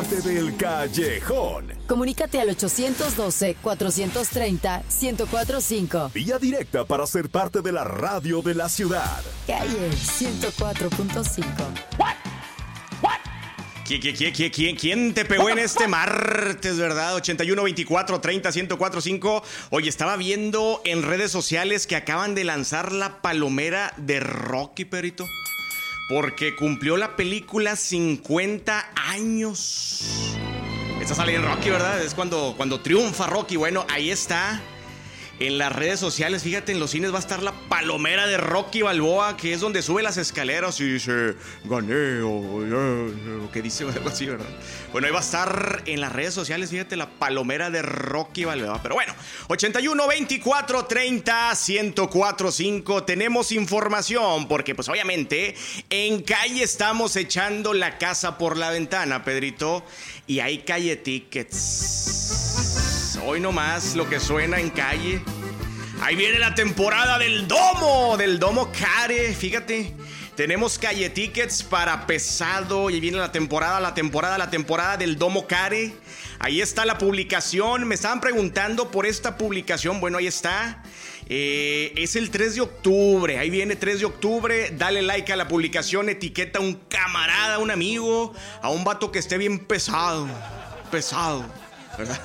Gente del Callejón. Comunícate al 812-430-1045. Vía directa para ser parte de la radio de la ciudad. Calle 104.5. ¿Quién te pegó en este martes, verdad? 81-24-30-1045. Oye, estaba viendo en redes sociales que acaban de lanzar la palomera de Rocky, perito. Porque cumplió la película 50 años. Esta sale en Rocky, ¿verdad? Es cuando triunfa Rocky. Bueno, ahí está. En las redes sociales, fíjate, en los cines va a estar la palomera de Rocky Balboa, que es donde sube las escaleras y dice, gané, o que dice algo así, ¿verdad? Bueno, ahí va a estar en las redes sociales, fíjate, la palomera de Rocky Balboa. Pero bueno, 81-24-30-1045, tenemos información, porque pues obviamente en calle estamos echando la casa por la ventana, Pedrito, y hay calle tickets. Hoy nomás lo que suena en calle. Ahí viene la temporada del Domo Care, fíjate. Tenemos calle tickets para pesado. Y viene la temporada del Domo Care. Ahí está la publicación. Me estaban preguntando por esta publicación. Bueno, ahí está. Es el 3 de octubre. Ahí viene 3 de octubre. Dale like a la publicación. Etiqueta a un camarada, a un amigo, a un vato que esté bien pesado. Pesado, ¿verdad?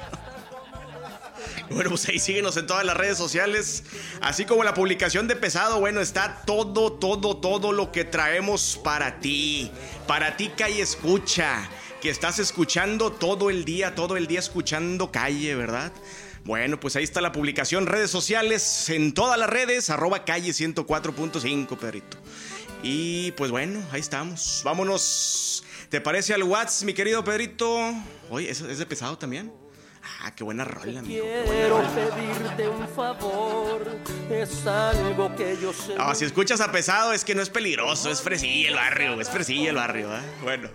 Bueno, pues ahí síguenos en todas las redes sociales, así como la publicación de pesado. Bueno, está todo lo que traemos para ti calle escucha, que estás escuchando todo el día escuchando calle, ¿verdad? Bueno, pues ahí está la publicación, redes sociales, en todas las redes, @calle 104.5, Pedrito. Y pues bueno, ahí estamos, vámonos. ¿Te parece al WhatsApp, mi querido Pedrito? Oye, ¿es de pesado también? Ah, qué buena rola, amigo. Quiero pedirte un favor, es algo que yo sé. Si escuchas a pesado es que no es peligroso, es fresilla el barrio, ¿eh? Bueno,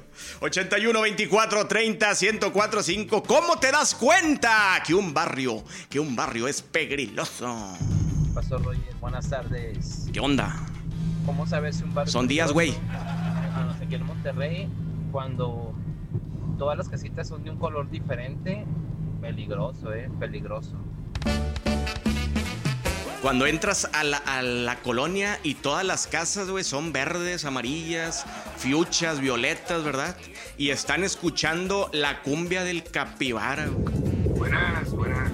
81-24-30-1045. ¿Cómo te das cuenta que un barrio es pegriloso? ¿Qué pasó, Roger? Buenas tardes. ¿Qué onda? ¿Cómo sabes si un barrio Son días, güey. Aquí en Monterrey, cuando todas las casitas son de un color diferente, peligroso. Cuando entras a la colonia y todas las casas, güey, son verdes, amarillas, fiuchas, violetas, ¿verdad? Y están escuchando la cumbia del capibara, güey. Buenas.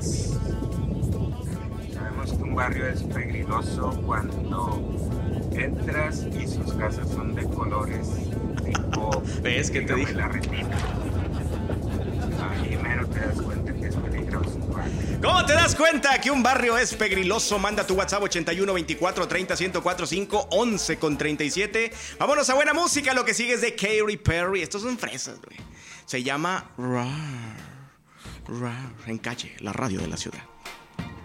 Sabemos que un barrio es peligroso cuando entras y sus casas son de colores tipo... ¿Ves que te dije? La retina. Ahí mero te das cuenta que es peligroso. ¿Cómo te das cuenta que un barrio es pegriloso? Manda tu WhatsApp 81-24-30-1045 11-37. Vámonos a buena música. Lo que sigue es de Katy Perry. Estos son fresas, güey. Se llama Rar. En calle, la radio de la ciudad.